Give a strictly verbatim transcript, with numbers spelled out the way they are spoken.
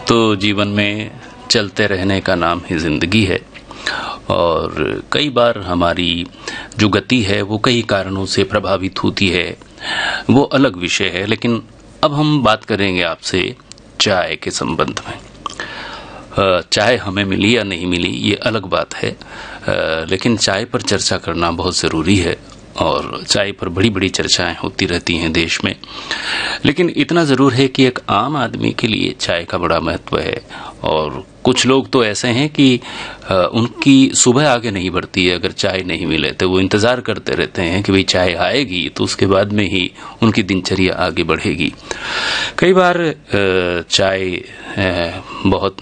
तो जीवन में चलते रहने का नाम ही जिंदगी है और कई बार हमारी जो गति है वो कई कारणों से प्रभावित होती है, वो अलग विषय है। लेकिन अब हम बात करेंगे आपसे चाय के संबंध में। चाय हमें मिली या नहीं मिली ये अलग बात है, लेकिन चाय पर चर्चा करना बहुत ज़रूरी है और चाय पर बड़ी बड़ी चर्चाएं होती रहती हैं देश में। लेकिन इतना ज़रूर है कि एक आम आदमी के लिए चाय का बड़ा महत्व है और कुछ लोग तो ऐसे हैं कि उनकी सुबह आगे नहीं बढ़ती है अगर चाय नहीं मिले, तो वो इंतज़ार करते रहते हैं कि भाई चाय आएगी तो उसके बाद में ही उनकी दिनचर्या आगे बढ़ेगी। कई बार चाय बहुत